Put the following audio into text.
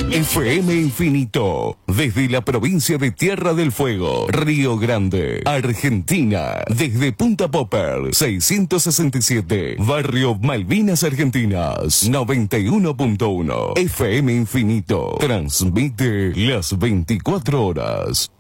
FM Infinito, desde la provincia de Tierra del Fuego, Río Grande, Argentina, desde Punta Popper, 667, Barrio Malvinas Argentinas, 91.1, FM Infinito, transmite las 24 horas.